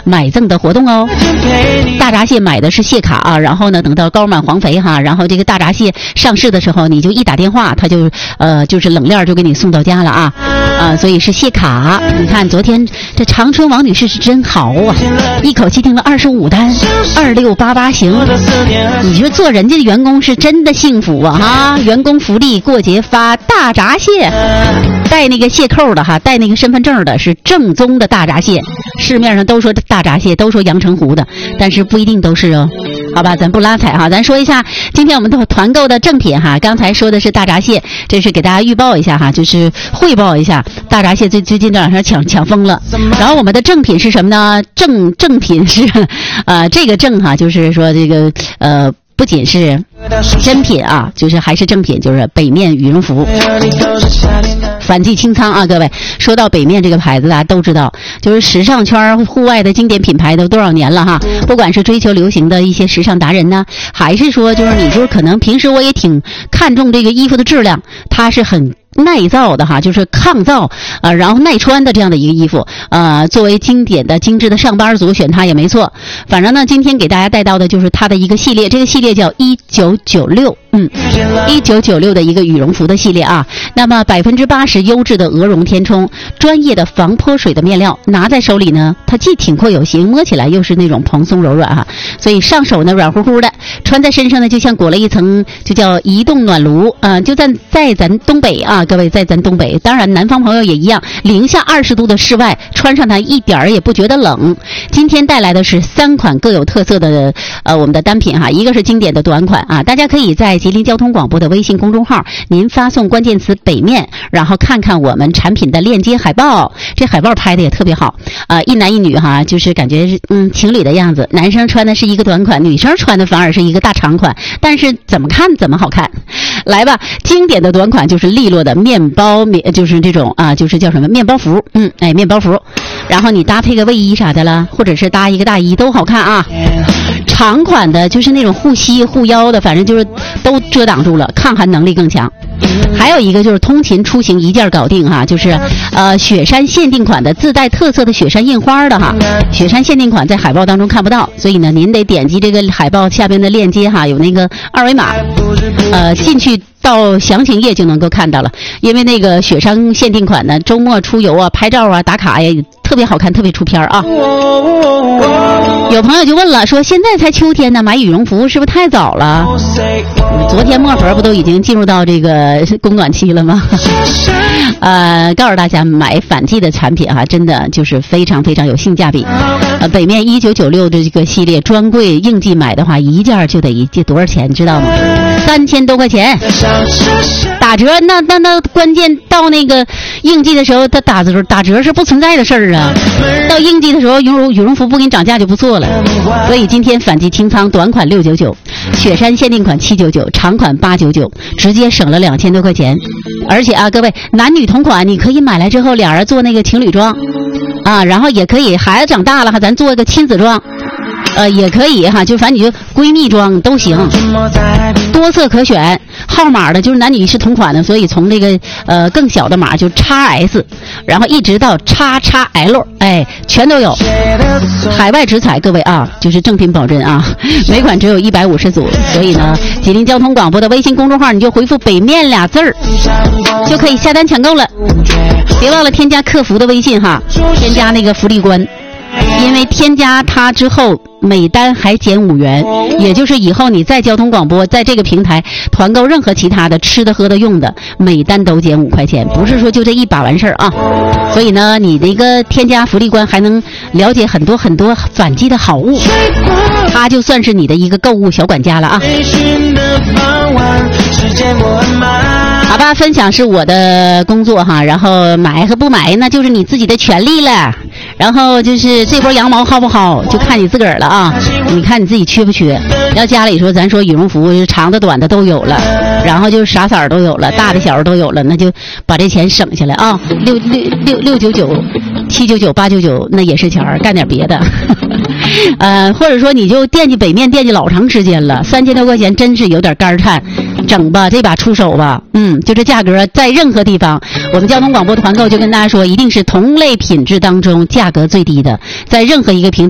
买赠的活动哦。大闸蟹买的是蟹卡啊，然后呢，等到高满黄肥哈，然后这个大闸蟹上市的时候，你就一打电话，他就就是冷链就给你送到家了啊。所以是蟹卡。你看昨天这长春王女士是真豪啊，一口气订了25单，2688行。你说做人家的员工是真的幸福啊哈！员工福利过节发大闸蟹，带那个蟹扣的哈，带那个身份证的是正宗的大闸蟹。市面上都说大闸蟹，都说阳澄湖的，但是不一定都是哦。好吧，咱不拉踩哈，咱说一下今天我们的团购的正品哈。刚才说的是大闸蟹，这是给大家预报一下哈，就是汇报一下大闸蟹最近这两天抢疯了。然后我们的正品是什么呢？正品是这个正哈，就是说这个不仅是真品啊，就是还是正品，就是北面羽绒服。反季清仓啊，各位，说到北面这个牌子，大家都知道，就是时尚圈户外的经典品牌都多少年了哈。不管是追求流行的一些时尚达人呢，还是说就是你就是可能平时我也挺看重这个衣服的质量，它是很耐造的哈，就是抗造然后耐穿的这样的一个衣服，作为经典的精致的上班族选它也没错。反正呢，今天给大家带到的就是它的一个系列，这个系列叫1996，1996的一个羽绒服的系列啊。那么80%优质的鹅绒填充，专业的防泼水的面料，拿在手里呢，它既挺阔有型，摸起来又是那种蓬松柔软哈，所以上手呢软乎乎的，穿在身上呢就像裹了一层就叫移动暖炉就在咱东北啊。各位在咱东北，当然南方朋友也一样，零下20度的室外，穿上它一点儿也不觉得冷。今天带来的是3款各有特色的我们的单品哈，一个是经典的短款啊，大家可以在吉林交通广播的微信公众号，您发送关键词北面，然后看看我们产品的链接海报，这海报拍的也特别好一男一女哈，就是感觉情侣的样子，男生穿的是一个短款，女生穿的反而是一个大长款，但是怎么看怎么好看。来吧，经典的短款就是利落的面包，就是这种就是叫什么面包服，面包服，然后你搭配个卫衣啥的了，或者是搭一个大衣都好看啊。长款的就是那种护膝护腰的，反正就是都遮挡住了，抗寒能力更强。还有一个就是通勤出行一件搞定哈，就是雪山限定款的，自带特色的雪山印花的哈。雪山限定款在海报当中看不到，所以呢您得点击这个海报下边的链接哈，有那个二维码进去到详情页就能够看到了。因为那个雪山限定款呢，周末出游啊、拍照啊、打卡呀，特别好看，特别出片啊。有朋友就问了，说现在才秋天呢，买羽绒服是不是太早了？昨天末盒不都已经进入到这个供暖期了吗？告诉大家买反季的产品哈，真的就是非常非常有性价比。北面1996的这个系列专柜应季买的话，一件就得多少钱知道吗？3000多块钱。打折那关键到那个应季的时候，它打折是不存在的事儿啊。到应季的时候，羽绒服不给你涨价就不错了。所以今天反季清仓，短款699，雪山限定款799，长款899，直接省了2000多块钱。而且各位男女同款，你可以买来之后俩人做那个情侣装然后也可以孩子长大了咱做一个亲子装。也可以哈，就反正你就闺蜜装都行，多色可选。号码的就是男女是同款的，所以从这个更小的码就 XS， 然后一直到 XXL， 全都有。海外直采，各位就是正品保真啊，每款只有150组，所以呢，吉林交通广播的微信公众号你就回复北面俩字儿，就可以下单抢购了。别忘了添加客服的微信哈，添加那个福利官。因为添加它之后每单还减5元，也就是以后你在交通广播在这个平台团购任何其他的吃的喝的用的，每单都减5块钱，不是说就这一把完事儿啊。所以呢，你的一个添加福利官还能了解很多很多反季的好物，它就算是你的一个购物小管家了啊。好吧，分享是我的工作哈，然后买和不买那就是你自己的权利了。然后就是这波羊毛好不好，就看你自个儿了啊！你看你自己缺不缺？要家里说，咱说羽绒服长的短的都有了，然后就是啥色儿都有了，大的小的都有了，那就把这钱省下来啊！699、799、899那也是钱儿，干点别的。或者说你就惦记北面惦记老长时间了，3000多块钱真是有点干颤，整吧，这把出手吧。就这价格在任何地方，我们交通广播团购就跟大家说，一定是同类品质当中价格最低的，在任何一个平台。